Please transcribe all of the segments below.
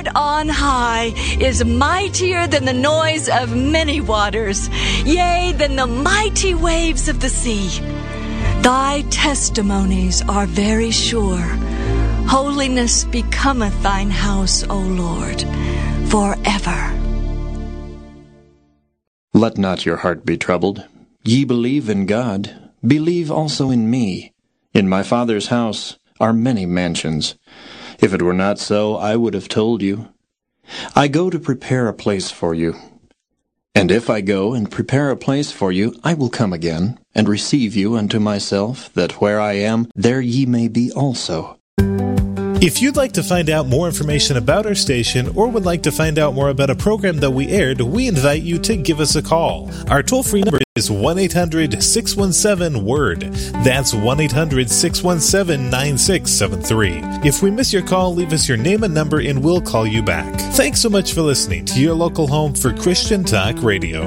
Lord on high is mightier than the noise of many waters, yea, than the mighty waves of the sea. Thy testimonies are very sure. Holiness becometh thine house, O Lord, forever. Let not your heart be troubled. Ye believe in God, believe also in me. In my Father's house are many mansions. If it were not so, I would have told you. I go to prepare a place for you. And if I go and prepare a place for you, I will come again, and receive you unto myself, that where I am, there ye may be also. If you'd like to find out more information about our station or would like to find out more about a program that we aired, we invite you to give us a call. Our toll-free number is 1-800-617-WORD. That's 1-800-617-9673. If we miss your call, leave us your name and number and we'll call you back. Thanks so much for listening to your local home for Christian Talk Radio.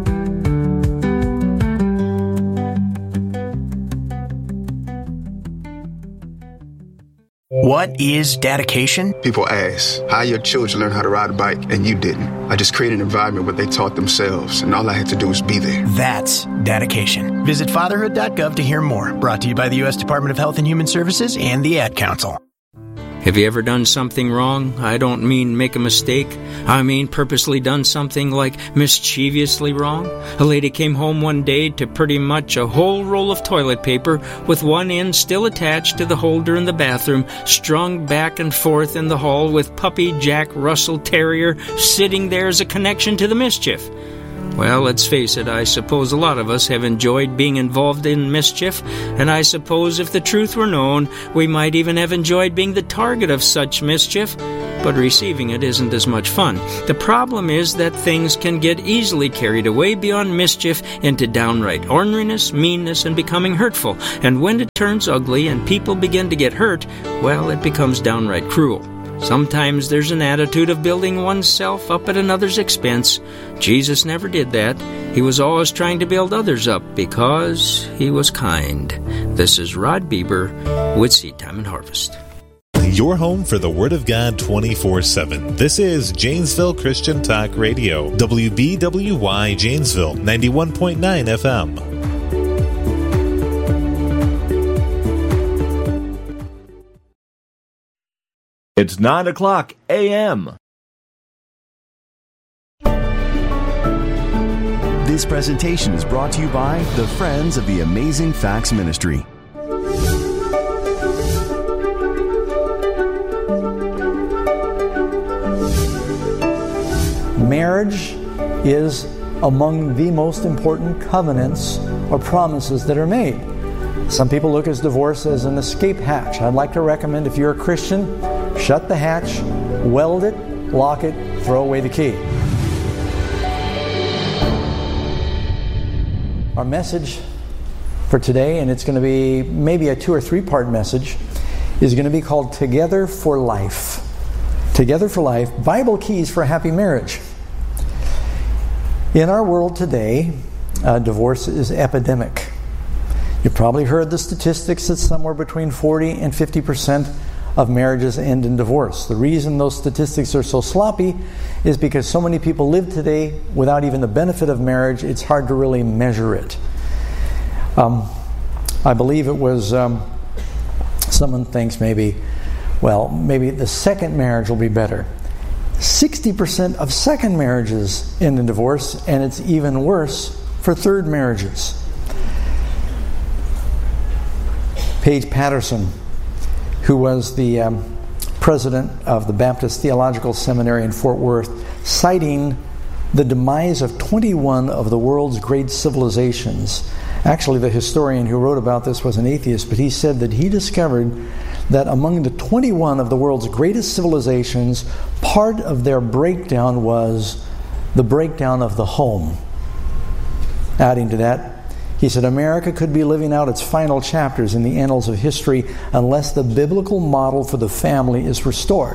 What is dedication? People ask, how your children learn how to ride a bike and you didn't? I just created an environment where they taught themselves, and all I had to do was be there. That's dedication. Visit fatherhood.gov to hear more. Brought to you by the U.S. Department of Health and Human Services and the Ad Council. Have you ever done something wrong? I don't mean make a mistake. I mean purposely done something like mischievously wrong. A lady came home one day to pretty much a whole roll of toilet paper with one end still attached to the holder in the bathroom, strung back and forth in the hall with puppy Jack Russell Terrier sitting there as a connection to the mischief. Well, let's face it, I suppose a lot of us have enjoyed being involved in mischief, and I suppose if the truth were known, we might even have enjoyed being the target of such mischief, but receiving it isn't as much fun. The problem is that things can get easily carried away beyond mischief into downright orneriness, meanness, and becoming hurtful, and when it turns ugly and people begin to get hurt, well, it becomes downright cruel. Sometimes there's an attitude of building oneself up at another's expense. Jesus never did that. He was always trying to build others up because he was kind. This is Rod Bieber with Seed Time and Harvest. Your home for the Word of God 24/7. This is Janesville Christian Talk Radio. WBWY Janesville, 91.9 FM. It's 9 o'clock a.m. This presentation is brought to you by the Friends of the Amazing Facts Ministry. Marriage is among the most important covenants or promises that are made. Some people look at divorce as an escape hatch. I'd like to recommend, if you're a Christian, shut the hatch, weld it, lock it, throw away the key. Our message for today, and it's going to be maybe a 2 or 3 part message, is going to be called Together for Life. Together for Life, Bible Keys for a Happy Marriage. In our world today, divorce is epidemic. You've probably heard the statistics that somewhere between 40 and 50% of marriages end in divorce. The reason those statistics are so sloppy is because so many people live today without even the benefit of marriage, it's hard to really measure it. I believe it was, someone thinks maybe the second marriage will be better. 60% of second marriages end in divorce, and it's even worse for third marriages. Paige Patterson, who was the president of the Baptist Theological Seminary in Fort Worth, citing the demise of 21 of the world's great civilizations. Actually, the historian who wrote about this was an atheist, but he said that he discovered that among the 21 of the world's greatest civilizations, part of their breakdown was the breakdown of the home. Adding to that, he said, America could be living out its final chapters in the annals of history unless the biblical model for the family is restored.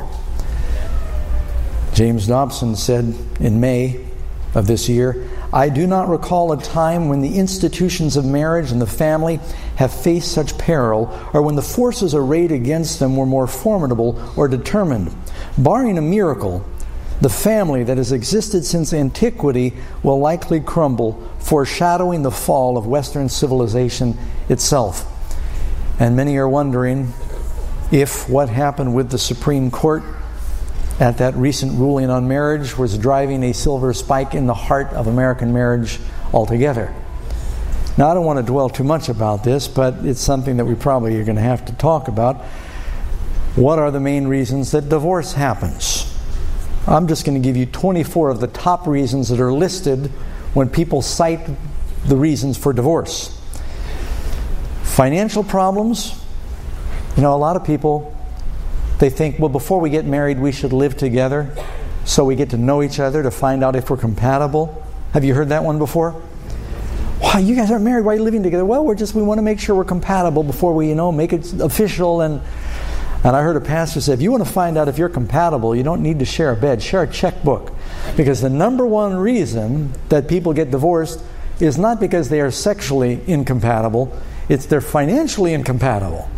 James Dobson said in May of this year, I do not recall a time when the institutions of marriage and the family have faced such peril, or when the forces arrayed against them were more formidable or determined. Barring a miracle, the family that has existed since antiquity will likely crumble, foreshadowing the fall of Western civilization itself. And many are wondering if what happened with the Supreme Court at that recent ruling on marriage was driving a silver spike in the heart of American marriage altogether. Now, I don't want to dwell too much about this, but it's something that we probably are going to have to talk about. What are the main reasons that divorce happens? I'm just going to give you 24 of the top reasons that are listed when people cite the reasons for divorce. Financial problems. A lot of people, they think, well, before we get married, we should live together so we get to know each other to find out if we're compatible. Have you heard that one before? Why, you guys aren't married, why are you living together? Well, we want to make sure we're compatible before we, make it official. And I heard a pastor say, if you want to find out if you're compatible, you don't need to share a bed, share a checkbook. Because the number one reason that people get divorced is not because they are sexually incompatible, it's they're financially incompatible.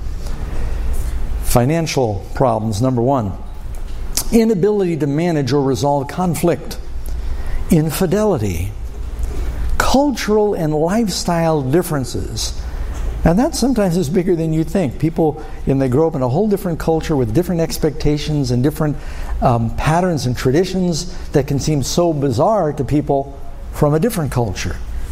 Financial problems, number one. Inability to manage or resolve conflict. Infidelity. Cultural and lifestyle differences. And that sometimes is bigger than you think. People, they grow up in a whole different culture with different expectations and different patterns and traditions that can seem so bizarre to people from a different culture.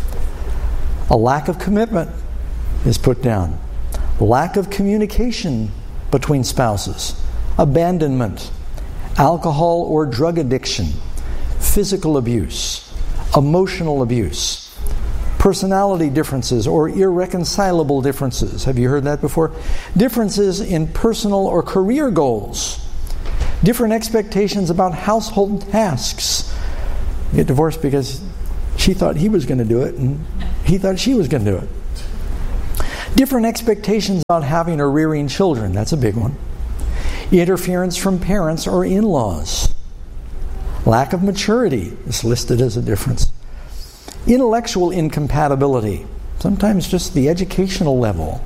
A lack of commitment is put down. Lack of communication between spouses. Abandonment. Alcohol or drug addiction. Physical abuse. Emotional abuse. Personality differences or irreconcilable differences. Have you heard that before? Differences in personal or career goals. Different expectations about household tasks. You get divorced because she thought he was going to do it and he thought she was going to do it. Different expectations about having or rearing children. That's a big one. Interference from parents or in-laws. Lack of maturity is listed as a difference. Intellectual incompatibility. Sometimes just the educational level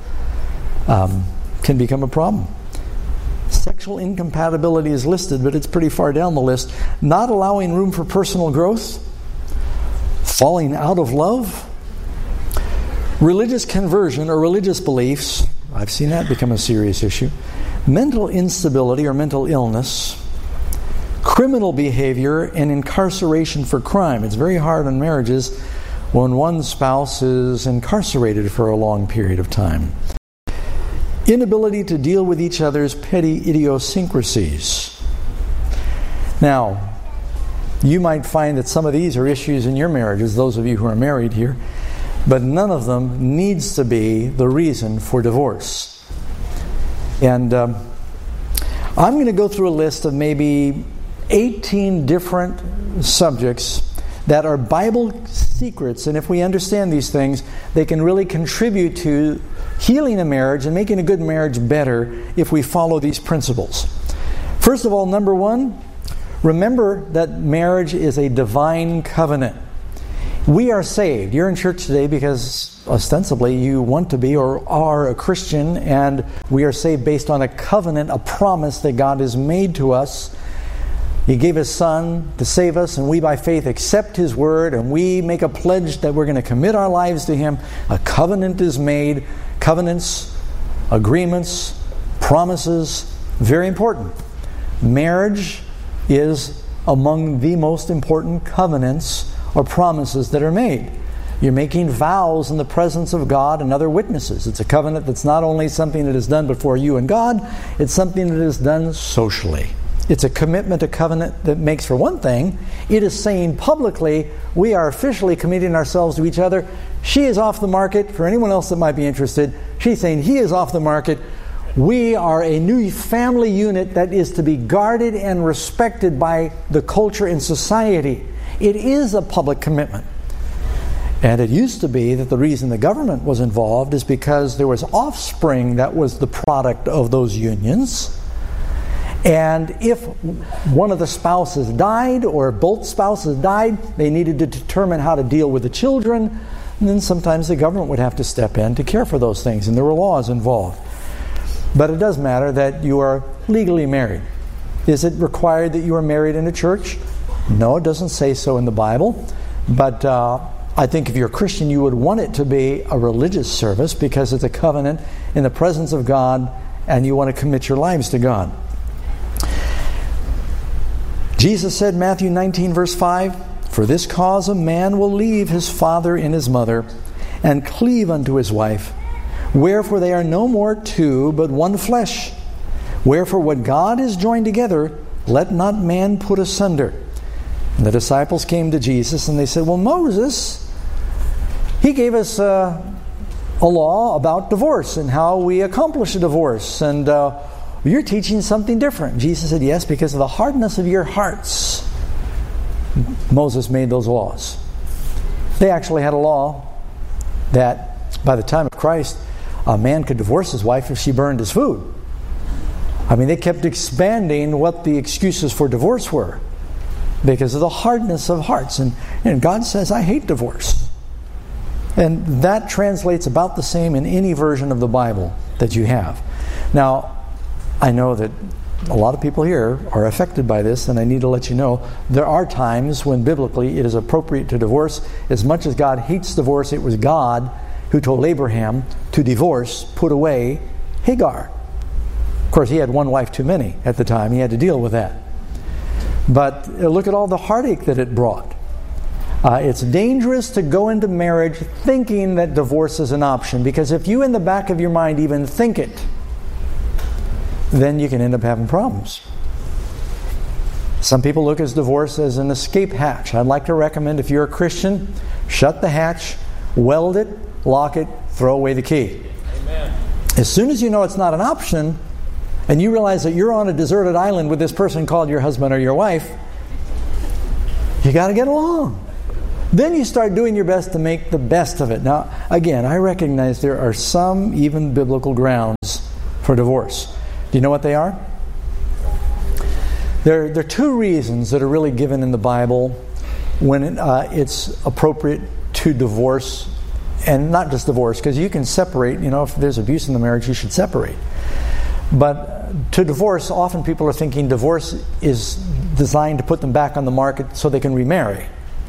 can become a problem. Sexual incompatibility is listed, but it's pretty far down the list. Not allowing room for personal growth. Falling out of love. Religious conversion or religious beliefs. I've seen that become a serious issue. Mental instability or mental illness. Criminal behavior and incarceration for crime. It's very hard on marriages when one spouse is incarcerated for a long period of time. Inability to deal with each other's petty idiosyncrasies. Now, you might find that some of these are issues in your marriages, those of you who are married here, but none of them needs to be the reason for divorce. And I'm going to go through a list of maybe 18 different subjects that are Bible secrets, and if we understand these things, they can really contribute to healing a marriage and making a good marriage better if we follow these principles. First of all, number one, remember that marriage is a divine covenant. We are saved. You're in church today because ostensibly you want to be or are a Christian, and we are saved based on a covenant, a promise that God has made to us. He gave His Son to save us, and we by faith accept His Word, and we make a pledge that we're going to commit our lives to Him. A covenant is made. Covenants, agreements, promises, very important. Marriage is among the most important covenants or promises that are made. You're making vows in the presence of God and other witnesses. It's a covenant that's not only something that is done before you and God, it's something that is done socially. It's a commitment, a covenant that makes, for one thing, it is saying publicly, we are officially committing ourselves to each other. She is off the market. For anyone else that might be interested, she's saying he is off the market. We are a new family unit that is to be guarded and respected by the culture and society. It is a public commitment. And it used to be that the reason the government was involved is because there was offspring that was the product of those unions. And if one of the spouses died or both spouses died, they needed to determine how to deal with the children. And then sometimes the government would have to step in to care for those things, and there were laws involved. But it does matter that you are legally married. Is it required that you are married in a church? No, it doesn't say so in the Bible. But I think if you're a Christian, you would want it to be a religious service because it's a covenant in the presence of God and you want to commit your lives to God. Jesus said, Matthew 19, verse 5, "For this cause a man will leave his father and his mother and cleave unto his wife. Wherefore they are no more two, but one flesh. Wherefore what God has joined together, let not man put asunder." And the disciples came to Jesus and they said, "Well, Moses, he gave us a law about divorce and how we accomplish a divorce. And you're teaching something different." Jesus said, "Yes, because of the hardness of your hearts, Moses made those laws." They actually had a law that by the time of Christ, a man could divorce his wife if she burned his food. I mean, they kept expanding what the excuses for divorce were because of the hardness of hearts. And God says, "I hate divorce." And that translates about the same in any version of the Bible that you have. Now, I know that a lot of people here are affected by this, and I need to let you know there are times when biblically it is appropriate to divorce. As much as God hates divorce, it was God who told Abraham to divorce, put away Hagar. Of course, he had one wife too many at the time. He had to deal with that. But look at all the heartache that it brought. It's dangerous to go into marriage thinking that divorce is an option, because if you in the back of your mind even think it, then you can end up having problems. Some people look at divorce as an escape hatch. I'd like to recommend, if you're a Christian, shut the hatch, weld it, lock it, throw away the key. Amen. As soon as you know it's not an option, and you realize that you're on a deserted island with this person called your husband or your wife, you got to get along. Then you start doing your best to make the best of it. Now, again, I recognize there are some even biblical grounds for divorce. Do you know what they are? There are two reasons that are really given in the Bible when it's appropriate to divorce, and not just divorce, because you can separate. You know, if there's abuse in the marriage, you should separate. But to divorce, often people are thinking divorce is designed to put them back on the market so they can remarry.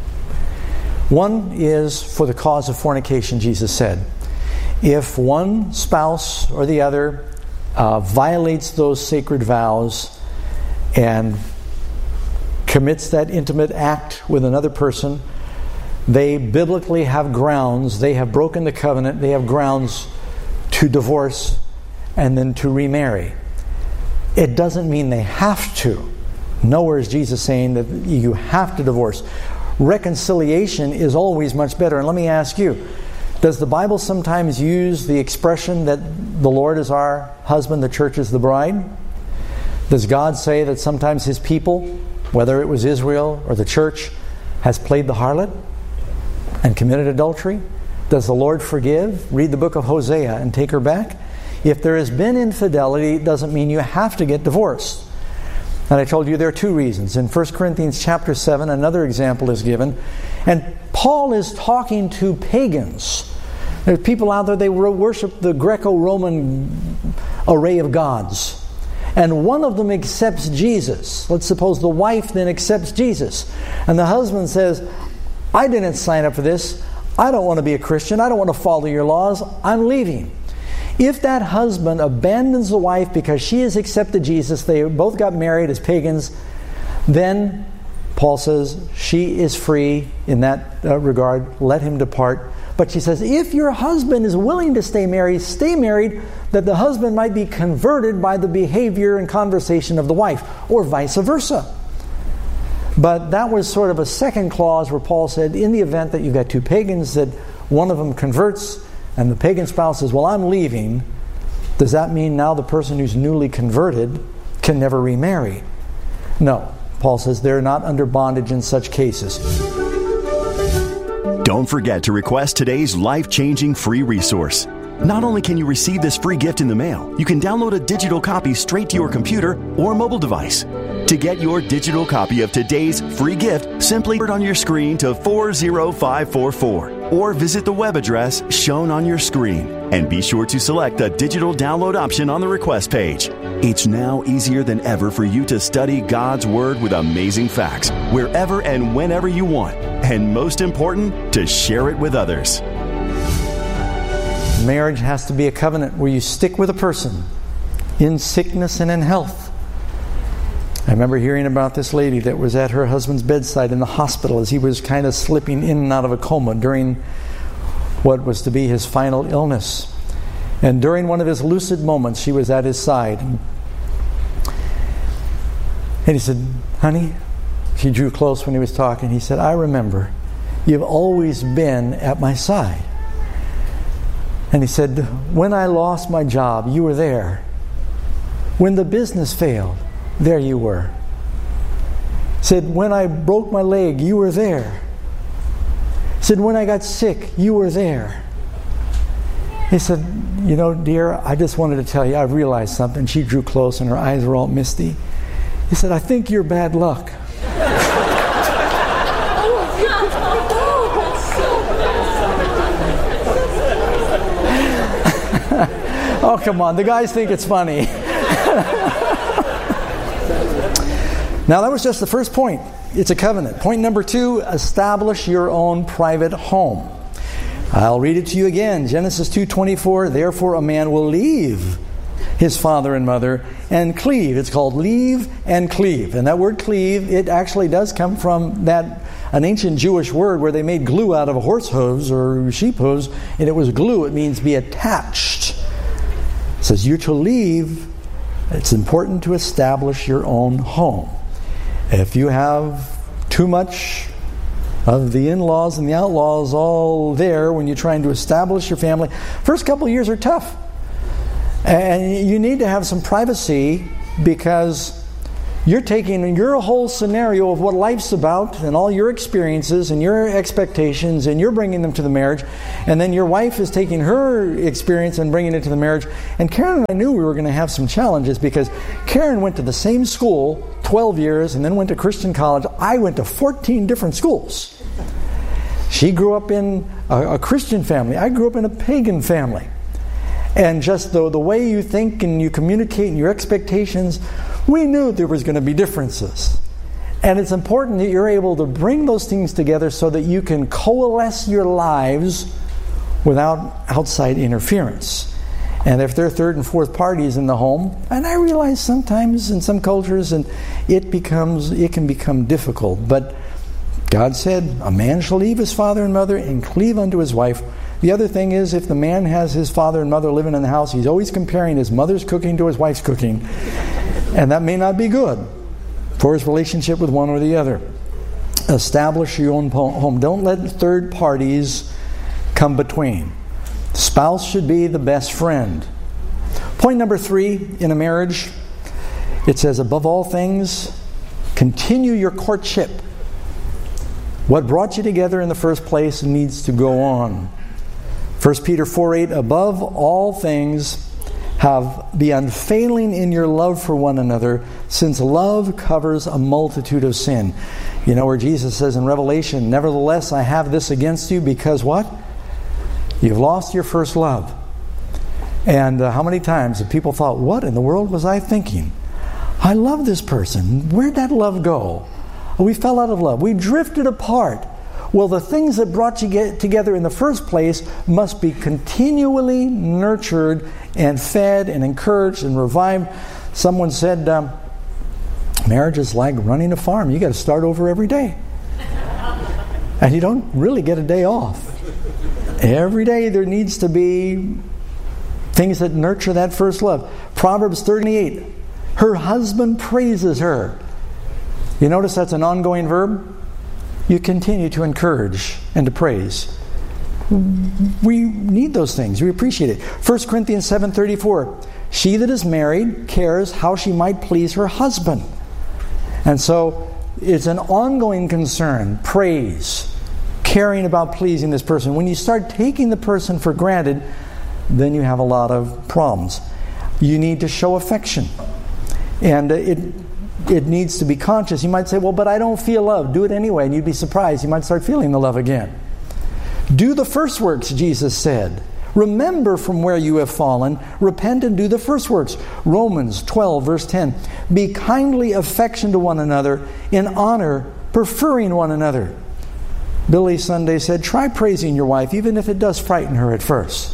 One is for the cause of fornication, Jesus said. If one spouse or the other violates those sacred vows and commits that intimate act with another person, they biblically have grounds. They have broken the covenant. They have grounds to divorce and then to remarry. It doesn't mean they have to. Nowhere is Jesus saying that you have to divorce. Reconciliation is always much better. And let me ask you, does the Bible sometimes use the expression that the Lord is our husband, the church is the bride? Does God say that sometimes His people, whether it was Israel or the church, has played the harlot and committed adultery? Does the Lord forgive? Read the book of Hosea and take her back. If there has been infidelity, it doesn't mean you have to get divorced. And I told you there are two reasons. In 1 Corinthians chapter 7, another example is given. And Paul is talking to pagans. There's people out there, they worship the Greco-Roman array of gods. And one of them accepts Jesus. Let's suppose the wife then accepts Jesus. And the husband says, "I didn't sign up for this. I don't want to be a Christian. I don't want to follow your laws. I'm leaving." If that husband abandons the wife because she has accepted Jesus, they both got married as pagans, then Paul says she is free in that regard. Let him depart. But she says, if your husband is willing to stay married, that the husband might be converted by the behavior and conversation of the wife, or vice versa. But that was sort of a second clause where Paul said, in the event that you've got two pagans, that one of them converts, and the pagan spouse says, "Well, I'm leaving," does that mean now the person who's newly converted can never remarry? No. Paul says they're not under bondage in such cases. Don't forget to request today's life-changing free resource. Not only can you receive this free gift in the mail, you can download a digital copy straight to your computer or mobile device. To get your digital copy of today's free gift, simply put on your screen to 40544 or visit the web address shown on your screen. And be sure to select the digital download option on the request page. It's now easier than ever for you to study God's Word with amazing facts wherever and whenever you want. And most important, to share it with others. Marriage has to be a covenant where you stick with a person in sickness and in health. I remember hearing about this lady that was at her husband's bedside in the hospital as he was kind of slipping in and out of a coma during what was to be his final illness. And during one of his lucid moments, she was at his side. And he said, "Honey," she drew close when he was talking. He said, "I remember. You've always been at my side." And he said, "When I lost my job, you were there. When the business failed, there you were." He said, "When I broke my leg, you were there." He said, "When I got sick, you were there." He said, "You know, dear, I just wanted to tell you, I realized something." She drew close and her eyes were all misty. He said, "I think you're bad luck." Oh, come on. The guys think it's funny. Now, that was just the first point. It's a covenant. Point number 2, establish your own private home. I'll read it to you again. Genesis 2:24, "Therefore a man will leave his father and mother and cleave." It's called leave and cleave. And that word cleave, it actually does come from an ancient Jewish word where they made glue out of horse hooves or sheep hooves, and it was glue. It means be attached. It says you're to leave. It's important to establish your own home. If you have too much of the in-laws and the outlaws all there when you're trying to establish your family, first couple of years are tough. And you need to have some privacy because you're taking your whole scenario of what life's about and all your experiences and your expectations, and you're bringing them to the marriage. And then your wife is taking her experience and bringing it to the marriage. And Karen and I knew we were going to have some challenges because Karen went to the same school 12 years and then went to Christian college. I went to 14 different schools. She grew up in a Christian family. I grew up in a pagan family. And just the way you think and you communicate and your expectations, we knew there was going to be differences. And it's important that you're able to bring those things together so that you can coalesce your lives without outside interference. And if there are third and fourth parties in the home, and I realize sometimes in some cultures and it can become difficult, but God said, "A man shall leave his father and mother and cleave unto his wife." The other thing is, if the man has his father and mother living in the house, he's always comparing his mother's cooking to his wife's cooking. And that may not be good for his relationship with one or the other. Establish your own home. Don't let third parties come between. Spouse should be the best friend. Point number 3 in a marriage, it says, above all things, continue your courtship. What brought you together in the first place needs to go on. 1 Peter 4:8, above all things, be unfailing in your love for one another, since love covers a multitude of sin. You know where Jesus says in Revelation, nevertheless I have this against you, because what? You've lost your first love. And how many times have people thought, what in the world was I thinking? I love this person. Where'd that love go? Oh, we fell out of love. We drifted apart. Well, the things that brought you together in the first place must be continually nurtured and fed and encouraged and revived. Someone said, marriage is like running a farm. You got to start over every day. And you don't really get a day off. Every day there needs to be things that nurture that first love. Proverbs 38, her husband praises her. You notice that's an ongoing verb? You continue to encourage and to praise. We need those things. We appreciate it. 1 Corinthians 7:34. She that is married cares how she might please her husband. And so it's an ongoing concern. Praise. Caring about pleasing this person. When you start taking the person for granted, then you have a lot of problems. You need to show affection. And it needs to be conscious. You might say, well, but I don't feel love. Do it anyway, and you'd be surprised. You might start feeling the love again. Do the first works, Jesus said. Remember from where you have fallen. Repent and do the first works. Romans 12, verse 10. Be kindly affectioned to one another, in honor, preferring one another. Billy Sunday said, try praising your wife, even if it does frighten her at first.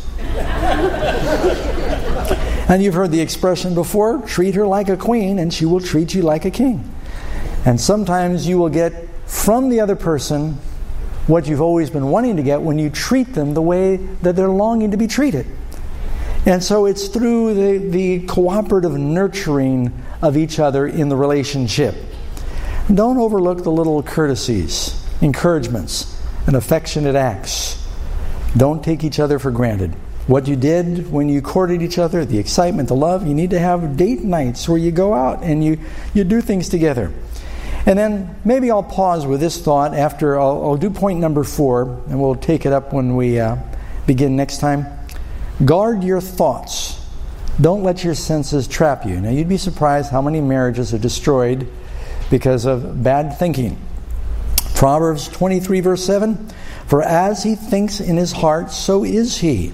And you've heard the expression before, treat her like a queen and she will treat you like a king. And sometimes you will get from the other person what you've always been wanting to get when you treat them the way that they're longing to be treated. And so it's through the cooperative nurturing of each other in the relationship. Don't overlook the little courtesies, encouragements, and affectionate acts. Don't take each other for granted. What you did when you courted each other, the excitement, the love, you need to have date nights where you go out and you do things together. And then maybe I'll pause with this thought after I'll do point number 4, and we'll take it up when we begin next time. Guard your thoughts. Don't let your senses trap you. Now, you'd be surprised how many marriages are destroyed because of bad thinking. Proverbs 23, verse 7, for as he thinks in his heart, so is he.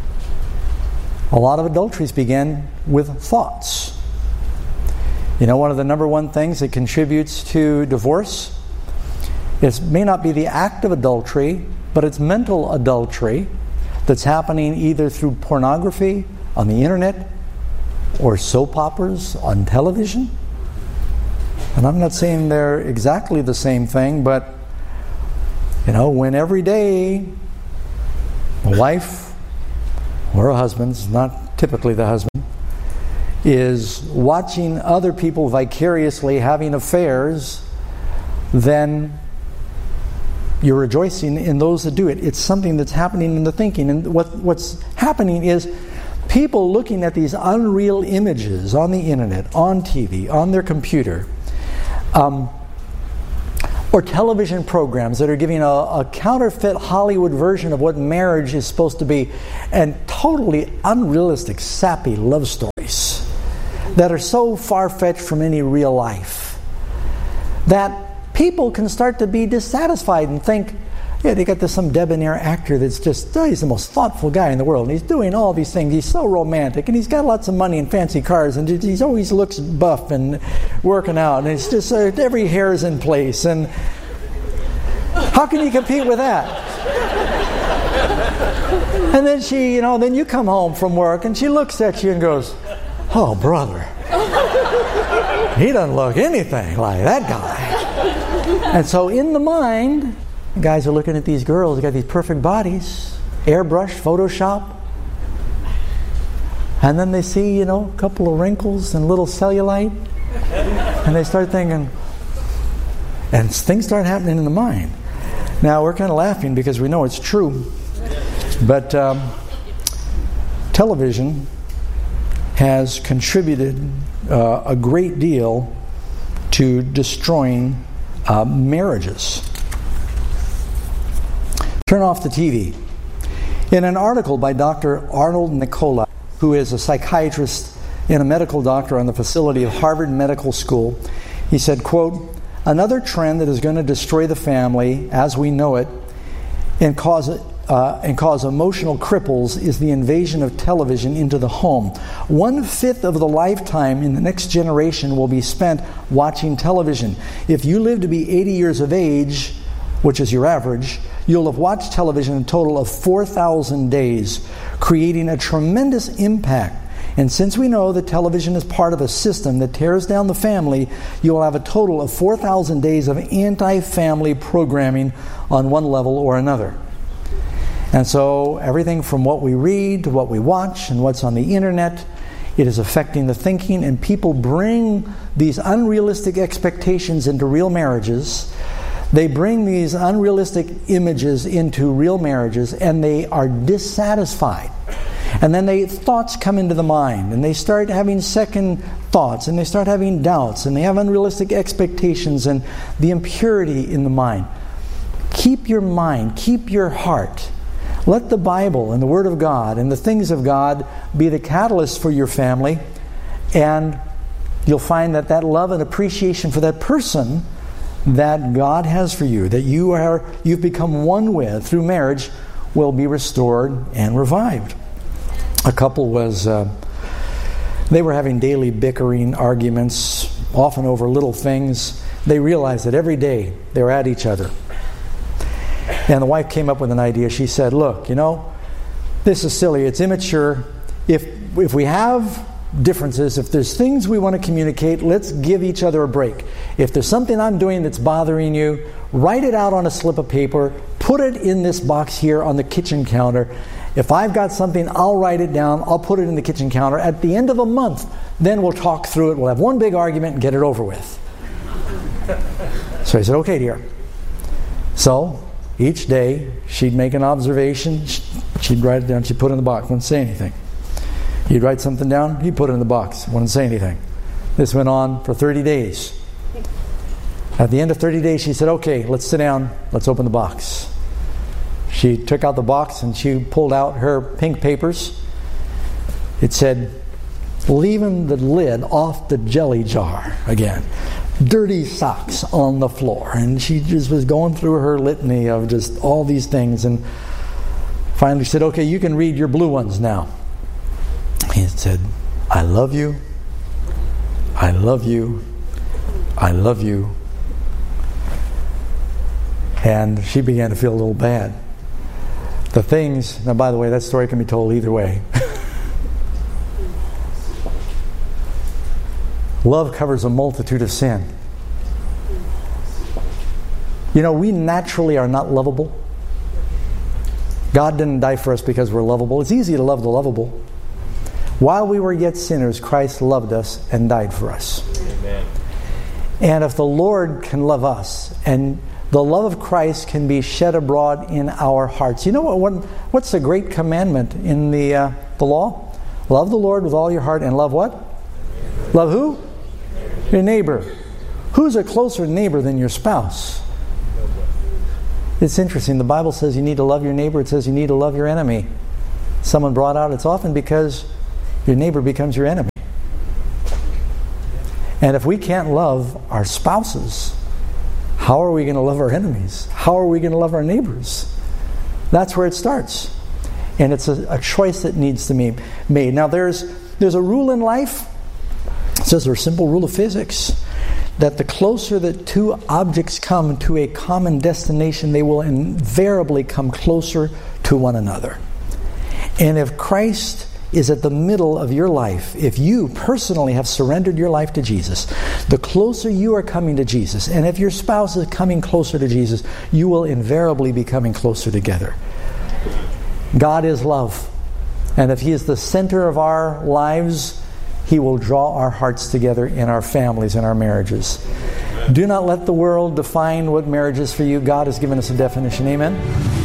A lot of adulteries begin with thoughts. You know, one of the number one things that contributes to divorce, it may not be the act of adultery, but it's mental adultery that's happening either through pornography on the internet or soap operas on television. And I'm not saying they're exactly the same thing, but, you know, when every day a wife or a husband, not typically the husband, is watching other people vicariously having affairs, then you're rejoicing in those that do it. It's something that's happening in the thinking. And what's happening is people looking at these unreal images on the internet, on TV, on their computer, or television programs that are giving a counterfeit Hollywood version of what marriage is supposed to be, and totally unrealistic, sappy love stories that are so far-fetched from any real life that people can start to be dissatisfied and think, yeah, they got some debonair actor that's just, he's the most thoughtful guy in the world, and he's doing all these things, he's so romantic, and he's got lots of money and fancy cars, and he always looks buff and working out, and it's just every hair is in place, and how can you compete with that? And then then you come home from work, and she looks at you and goes, oh, brother, he doesn't look anything like that guy. And so in the mind, guys are looking at these girls, they got these perfect bodies, airbrushed, Photoshop, and then they see, a couple of wrinkles and little cellulite, and they start thinking, and things start happening in the mind. Now, we're kind of laughing because we know it's true, but television has contributed a great deal to destroying marriages. Turn off the TV. In an article by Dr. Arnold Nicola, who is a psychiatrist and a medical doctor on the facility of Harvard Medical School, he said, quote, another trend that is going to destroy the family as we know it and cause emotional cripples is the invasion of television into the home. 1/5 of the lifetime in the next generation will be spent watching television. If you live to be 80 years of age, which is your average, you'll have watched television a total of 4,000 days, creating a tremendous impact. And since we know that television is part of a system that tears down the family, you will have a total of 4,000 days of anti-family programming on one level or another. And so everything from what we read to what we watch and what's on the internet, it is affecting the thinking, and people bring these unrealistic expectations into real marriages. They bring these unrealistic images into real marriages, and they are dissatisfied. And then thoughts come into the mind, and they start having second thoughts, and they start having doubts, and they have unrealistic expectations and the impurity in the mind. Keep your mind, keep your heart. Let the Bible and the Word of God and the things of God be the catalyst for your family, and you'll find that that love and appreciation for that person that God has for you, that you've become one with through marriage, will be restored and revived. A couple they were having daily bickering arguments, often over little things. They realized that every day they were at each other. And the wife came up with an idea. She said, look, this is silly. It's immature. If we have differences, if there's things we want to communicate, let's give each other a break. If there's something I'm doing that's bothering you, write it out on a slip of paper, put it in this box here on the kitchen counter. If I've got something, I'll write it down, I'll put it in the kitchen counter. At the end of a month, then we'll talk through it. We'll have one big argument and get it over with. So I said, okay, dear. So each day she'd make an observation, she'd write it down, she'd put it in the box, wouldn't say anything. He'd write something down, he'd put it in the box, wouldn't say anything. This went on for 30 days. At the end of 30 days, she said, okay, let's sit down, let's open the box. She took out the box and she pulled out her pink papers. It said, leaving the lid off the jelly jar again. Dirty socks on the floor. And she just was going through her litany of just all these things, and finally said, okay, you can read your blue ones now. He said, I love you, I love you, I love you. And she began to feel a little bad. The things, now by the way, that story can be told either way. Love covers a multitude of sin. We naturally are not lovable. God didn't die for us because we're lovable. It's easy to love the lovable. While we were yet sinners, Christ loved us and died for us. Amen. And if the Lord can love us, and the love of Christ can be shed abroad in our hearts. What's the great commandment in the law? Love the Lord with all your heart and love what? Love who? Your neighbor. Who's a closer neighbor than your spouse? It's interesting. The Bible says you need to love your neighbor. It says you need to love your enemy. Someone brought out, it's often because your neighbor becomes your enemy. And if we can't love our spouses, how are we going to love our enemies? How are we going to love our neighbors? That's where it starts. And it's a choice that needs to be made. Now there's a rule in life. It says there's a simple rule of physics, that the closer that two objects come to a common destination, they will invariably come closer to one another. And if Christ is at the middle of your life, if you personally have surrendered your life to Jesus, the closer you are coming to Jesus, and if your spouse is coming closer to Jesus, you will invariably be coming closer together. God is love. And if He is the center of our lives, He will draw our hearts together in our families and our marriages. Do not let the world define what marriage is for you. God has given us a definition. Amen?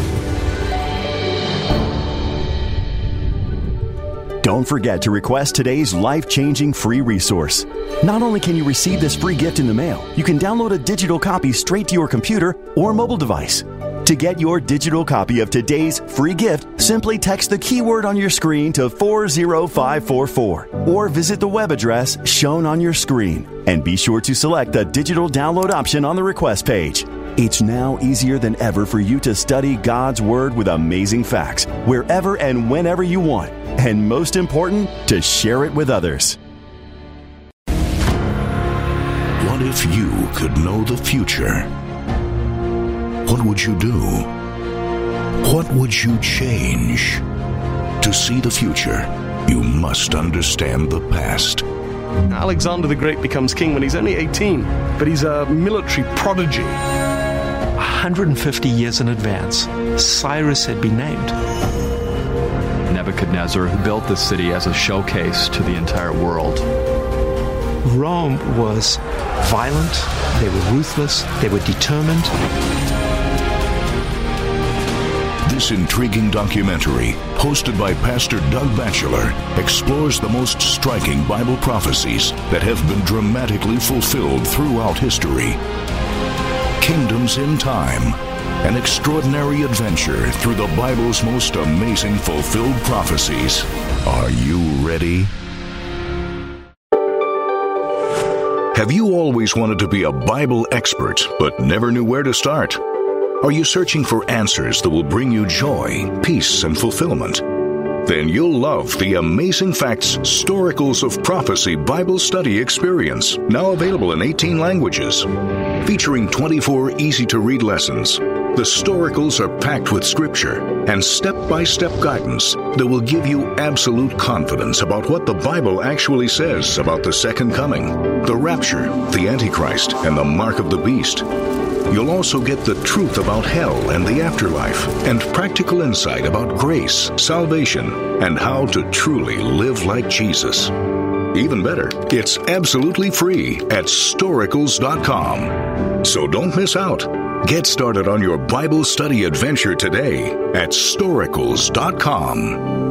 Don't forget to request today's life-changing free resource. Not only can you receive this free gift in the mail, you can download a digital copy straight to your computer or mobile device. To get your digital copy of today's free gift, simply text the keyword on your screen to 40544 or visit the web address shown on your screen. And be sure to select the digital download option on the request page. It's now easier than ever for you to study God's Word with amazing facts wherever and whenever you want. And most important, to share it with others. What if you could know the future? What would you do? What would you change? To see the future, you must understand the past. Alexander the Great becomes king when he's only 18, but he's a military prodigy. 150 years in advance, Cyrus had been named. Nebuchadnezzar built the city as a showcase to the entire world. Rome was violent, they were ruthless, they were determined. This intriguing documentary, hosted by Pastor Doug Batchelor, explores the most striking Bible prophecies that have been dramatically fulfilled throughout history. Kingdoms in Time, an extraordinary adventure through the Bible's most amazing fulfilled prophecies. Are you ready? Have you always wanted to be a Bible expert, but never knew where to start? Are you searching for answers that will bring you joy, peace, and fulfillment? Then you'll love the Amazing Facts Storicals of Prophecy Bible Study Experience, now available in 18 languages. Featuring 24 easy-to-read lessons, the Storicals are packed with Scripture and step-by-step guidance that will give you absolute confidence about what the Bible actually says about the Second Coming, the Rapture, the Antichrist, and the Mark of the Beast. You'll also get the truth about hell and the afterlife, and practical insight about grace, salvation, and how to truly live like Jesus. Even better, it's absolutely free at Storicals.com. So don't miss out. Get started on your Bible study adventure today at Storicals.com.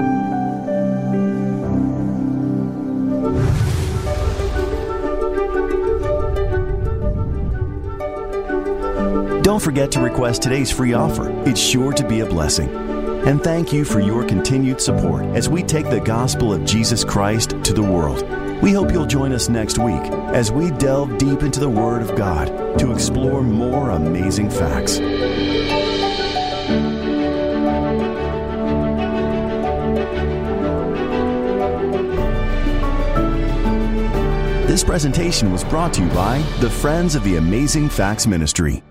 Don't forget to request today's free offer. It's sure to be a blessing. And thank you for your continued support as we take the gospel of Jesus Christ to the world. We hope you'll join us next week as we delve deep into the Word of God to explore more amazing facts. This presentation was brought to you by the Friends of the Amazing Facts Ministry.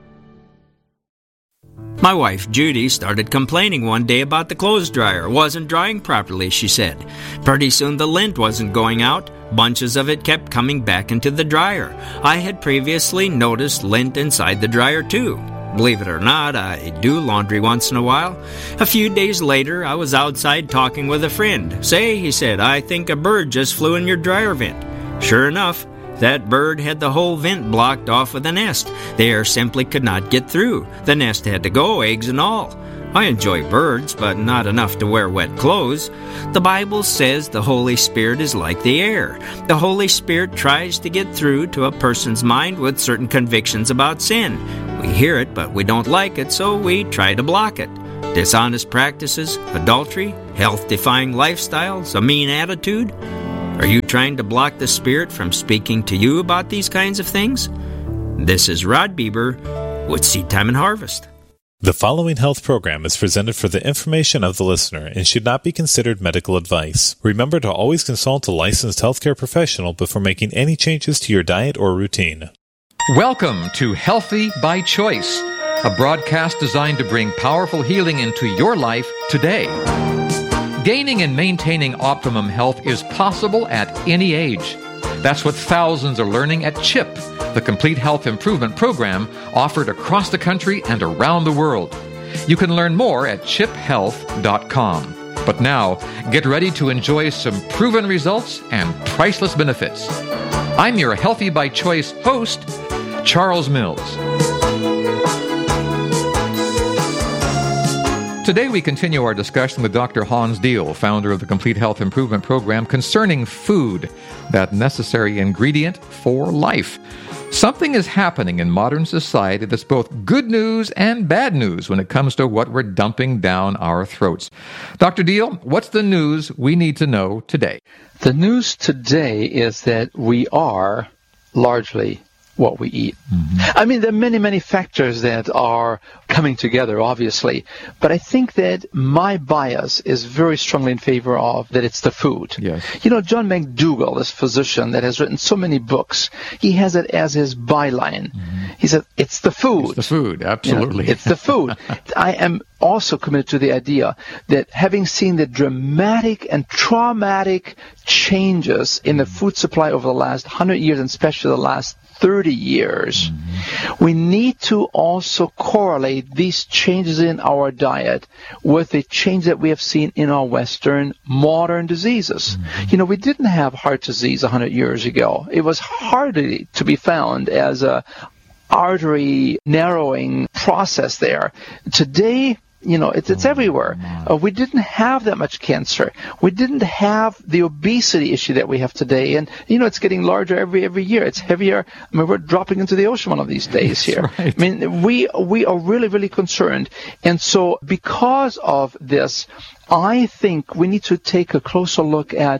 My wife, Judy, started complaining one day about the clothes dryer. Wasn't drying properly, she said. Pretty soon the lint wasn't going out. Bunches of it kept coming back into the dryer. I had previously noticed lint inside the dryer, too. Believe it or not, I do laundry once in a while. A few days later, I was outside talking with a friend. Say, he said, I think a bird just flew in your dryer vent. Sure enough, that bird had the whole vent blocked off with a nest. The air simply could not get through. The nest had to go, eggs and all. I enjoy birds, but not enough to wear wet clothes. The Bible says the Holy Spirit is like the air. The Holy Spirit tries to get through to a person's mind with certain convictions about sin. We hear it, but we don't like it, so we try to block it. Dishonest practices, adultery, health-defying lifestyles, a mean attitude. Are you trying to block the Spirit from speaking to you about these kinds of things? This is Rod Bieber with Seed Time and Harvest. The following health program is presented for the information of the listener and should not be considered medical advice. Remember to always consult a licensed healthcare professional before making any changes to your diet or routine. Welcome to Healthy by Choice, a broadcast designed to bring powerful healing into your life today. Gaining and maintaining optimum health is possible at any age. That's what thousands are learning at CHIP, the Complete Health Improvement Program offered across the country and around the world. You can learn more at chiphealth.com. But now, get ready to enjoy some proven results and priceless benefits. I'm your Healthy by Choice host, Charles Mills. Today we continue our discussion with Dr. Hans Diehl, founder of the Complete Health Improvement Program, concerning food, that necessary ingredient for life. Something is happening in modern society that's both good news and bad news when it comes to what we're dumping down our throats. Dr. Diehl, what's the news we need to know today? The news today is that we are largely what we eat. I mean, there are many, many factors that are coming together, obviously, but I think that my bias is very strongly in favor of that it's the food. Yes. You know, John McDougall, this physician that has written so many books, he has it as his byline. He said, it's the food. It's the food, absolutely. You know, it's the food. I am also committed to the idea that having seen the dramatic and traumatic changes in the food supply over the last 100 years, and especially the last 30 years, we need to also correlate these changes in our diet with the change that we have seen in our Western modern diseases. You know, we didn't have heart disease 100 years ago. It was hardly to be found as a artery narrowing process there. Today, you know, it's everywhere. We didn't have that much cancer. We didn't have the obesity issue that we have today. And, you know, it's getting larger every year. It's heavier. I mean, we're dropping into the ocean one of these days here. Right. I mean, we are really, really concerned. And so because of this, I think we need to take a closer look at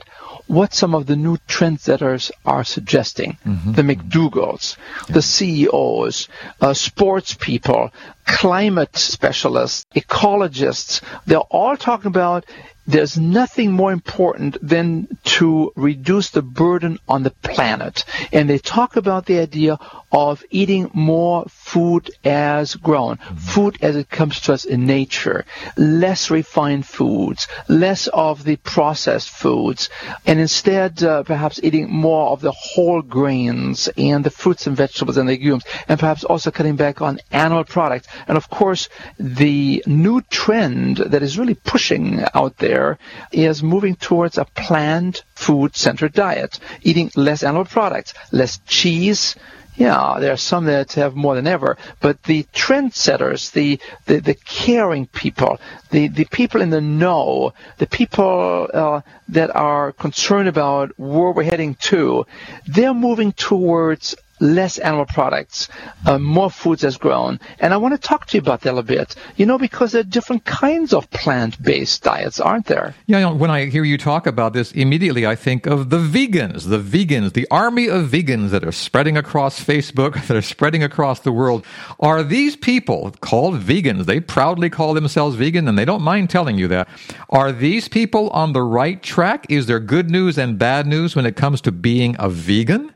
what some of the new trendsetters are suggesting. The McDougalls, the CEOs, sports people, climate specialists, ecologists, they're all talking about there's nothing more important than to reduce the burden on the planet. And they talk about the idea of eating more food as grown, food as it comes to us in nature, less refined foods, less of the processed foods, and instead perhaps eating more of the whole grains and the fruits and vegetables and legumes, and perhaps also cutting back on animal products. And of course, the new trend that is really pushing out there is moving towards a planned food-centered diet, eating less animal products, less cheese. Yeah, there are some that have more than ever, but the trendsetters, the caring people, the people in the know, the people that are concerned about where we're heading to, they're moving towards less animal products, more foods as grown. And I want to talk to you about that a bit, because there are different kinds of plant-based diets, aren't there? Yeah, when I hear you talk about this, immediately I think of the vegans, the army of vegans that are spreading across Facebook, that are spreading across the world. Are these people called vegans? They proudly call themselves vegan, and they don't mind telling you that. Are these people on the right track? Is there good news and bad news when it comes to being a vegan?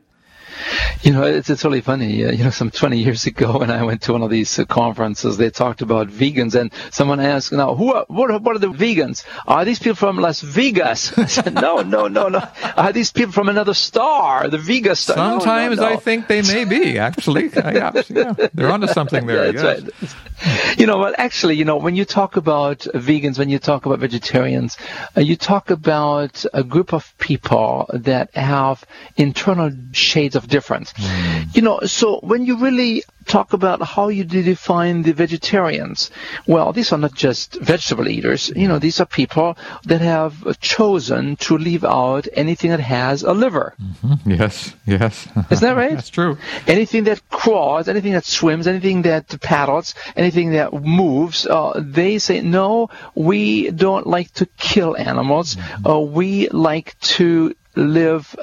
It's really funny. Some 20 years ago when I went to one of these conferences, they talked about vegans, and someone asked, now, what are the vegans? Are these people from Las Vegas? I said, no. Are these people from another star, the Vega star? Sometimes No. I think they may be, actually. Yeah, they're onto something there. That's right. Actually, when you talk about vegans, when you talk about vegetarians, you talk about a group of people that have internal shades of difference. So when you really talk about how you define the vegetarians, well, these are not just vegetable eaters. These are people that have chosen to leave out anything that has a liver. Yes. Isn't that right? That's true. Anything that crawls, anything that swims, anything that paddles, anything that moves, they say, no, we don't like to kill animals. We like to live